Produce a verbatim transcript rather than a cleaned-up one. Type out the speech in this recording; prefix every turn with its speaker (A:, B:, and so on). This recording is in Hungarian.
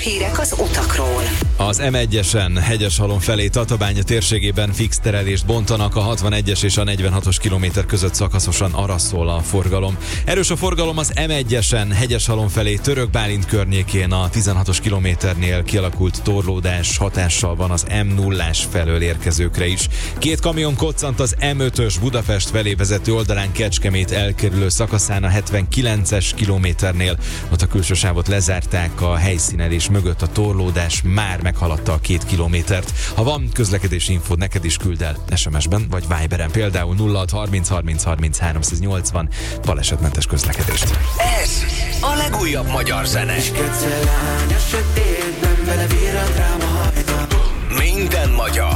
A: hírek az utakról.
B: Az em egyesen Hegyeshalom felé Tatabánya térségében fix terelést bontanak, a hatvanegyes és a negyvenhatos kilométer között szakaszosan arra szól a forgalom. Erős a forgalom az em egyesen Hegyeshalom felé Török Bálint környékén, a tizenhatos kilométernél kialakult torlódás hatással van az em nullás felől érkezőkre is. Két kamion koccant az em ötös Budapest felé vezető oldalán Kecskemét elkerülő szakaszán a hetvenkilences kilométernél. Ott a külső sávot lezárták, a helyszínelés mögött a torlódás már meghaladta a két kilométert. Ha van közlekedési infód, neked is küld el es em es-ben vagy Viberen, például nulla hat harminc harminc harminc háromszáznyolcvan balesetmentes közlekedést.
C: Ez a legújabb magyar zene. Minden magyar.